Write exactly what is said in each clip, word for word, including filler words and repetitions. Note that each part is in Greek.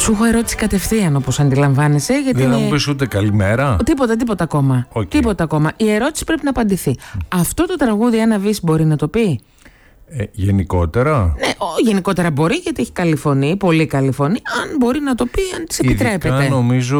Σου έχω ερώτηση κατευθείαν, όπως αντιλαμβάνεσαι. Γιατί δεν θα είναι... μου πεις ούτε καλημέρα. Τίποτα, τίποτα ακόμα. Okay. Τίποτα ακόμα. Η ερώτηση πρέπει να απαντηθεί. Mm. Αυτό το τραγούδι ένα βις μπορεί να το πει? Ε, γενικότερα. Ναι, ο, γενικότερα μπορεί, γιατί έχει καλή φωνή, πολύ καλή φωνή. Αν μπορεί να το πει, αν της επιτρέπεται. Ειδικά νομίζω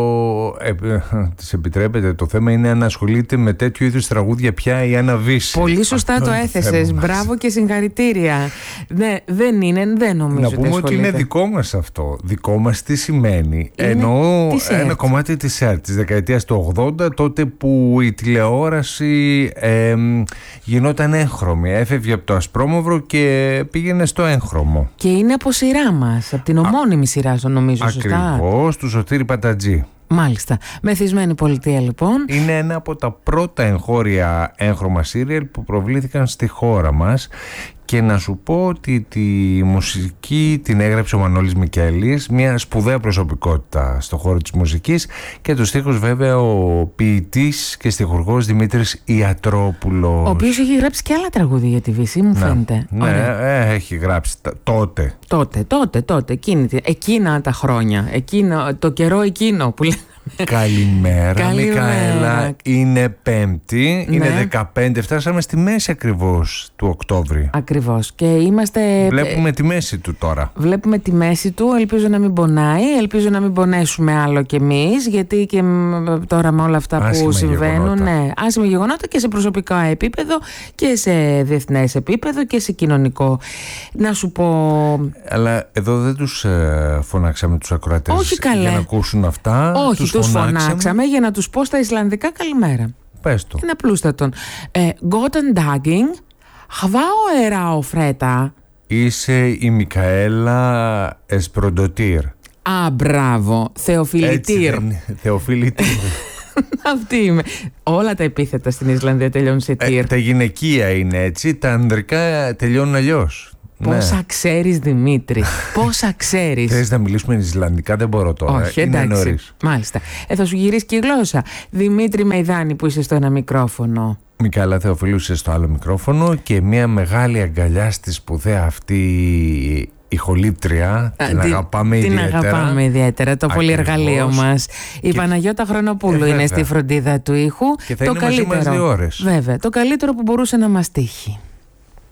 ε, ε, της επιτρέπεται. Το θέμα είναι αν ασχολείται με τέτοιου είδους τραγούδια πια η Άννα Βύση. Πολύ σωστά αυτό το έθεσες. Μπράβο και συγχαρητήρια. Ναι, δεν είναι, δεν νομίζω. Να πούμε ότι, ότι είναι δικό μας αυτό. Δικό μας τι σημαίνει? Είναι εννοώ ένα κομμάτι της ΕΡΤ της δεκαετίας του ογδόντα, τότε που η τηλεόραση ε, γινόταν έγχρωμη. Έφευγε από το ασπρόμαυρο και πήγαινε στο έγχρωμο. Και είναι από σειρά μας, από την ομώνυμη σειρά, νομίζω, σωστά. Ακριβώς, του Σωτήρη Πατατζή. Μάλιστα. Μεθυσμένη πολιτεία, λοιπόν. Είναι ένα από τα πρώτα εγχώρια έγχρωμα σύριαλ που προβλήθηκαν στη χώρα μας. Και να σου πω ότι τη μουσική την έγραψε ο Μανώλης Μικαηλής, μια σπουδαία προσωπικότητα στον χώρο της μουσικής, και τους στίχους βέβαια ο ποιητής και στιχουργός Δημήτρης Ιατρόπουλος, ο οποίος έχει γράψει και άλλα τραγούδια για τη Βύση, μου φαίνεται. Ναι, ναι, έχει γράψει τότε. Τότε, τότε, τότε, εκείνη, εκείνα τα χρόνια, εκείνο, το καιρό εκείνο που λέμε. Καλημέρα, Καλημέρα. Μικαέλα. Είναι Πέμπτη, ναι. Είναι δεκαπέντε, φτάσαμε στη μέση ακριβώς του Οκτώβρη. Ακριβώς. Και είμαστε... Βλέπουμε τη μέση του τώρα. Βλέπουμε τη μέση του, ελπίζω να μην πονάει, ελπίζω να μην πονέσουμε άλλο κι εμείς, γιατί και τώρα με όλα αυτά άσχημα που συμβαίνουν, γεγονότα. ναι, άσχημα γεγονότα και σε προσωπικό επίπεδο και σε διεθνές επίπεδο και σε κοινωνικό. Να σου πω... Αλλά εδώ δεν τους ε, φωνάξαμε τους ακροατές. Όχι, καλέ. Για να ακούσουν αυτά. Όχι, τους, τους φωνάξαμε. φωνάξαμε για να τους πω στα Ισλανδικά καλημέρα. Πες το. Είναι απλούστατον. Ε, Guten Daging, Χβάω εράω φρέτα. Είσαι η Μικαέλα Εσπροντοτήρ. Α, μπράβο. Θεοφιλητήρ. Θεοφιλητήρ. Αυτή είμαι. Όλα τα επίθετα στην Ισλανδία τελειώνουν σε τύρ. Ε, τα γυναικεία είναι έτσι, τα ανδρικά τελειώνουν αλλιώς. Πόσα ναι. ξέρεις, Δημήτρη, πόσα ξέρεις. Θες να μιλήσουμε Ισλανδικά? Δεν μπορώ τώρα. Όχι, είναι εντάξει. νωρίς. Μάλιστα. Ε, θα σου γυρίσει και η γλώσσα. Δημήτρη Μεϊδάνη που είσαι στο ένα μικρόφωνο. Μικαέλα Θεοφιλού είσαι στο άλλο μικρόφωνο, και μια μεγάλη αγκαλιά στη σπουδαία αυτή ηχολήπτρια. Την τι, αγαπάμε την ιδιαίτερα. Την αγαπάμε ιδιαίτερα, το πολυεργαλείο μας. Η και... Παναγιώτα Χρονοπούλου ε, είναι στη φροντίδα του ήχου. Και θα το είναι καλύτερο, μαζί μας δύο ώρες. Βέβαια, το καλύτερο που μπορούσε να μας τύχει.